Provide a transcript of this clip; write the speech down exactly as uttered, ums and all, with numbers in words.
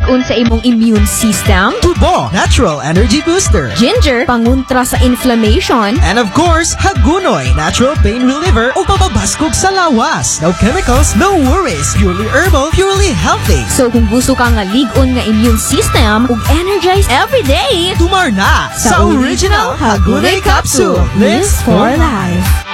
lig-on sa imong immune system. Tubo, natural energy booster. Ginger, panguntra sa inflammation. And of course, Hagunoy, natural pain reliever o papabaskog sa lawas. No chemicals, no worries. Purely herbal, purely healthy. So kung gusto ka nga lig-on nga immune system ug energize every day, Tumar na sa, sa original Hagunoy Capsule. Lives for life.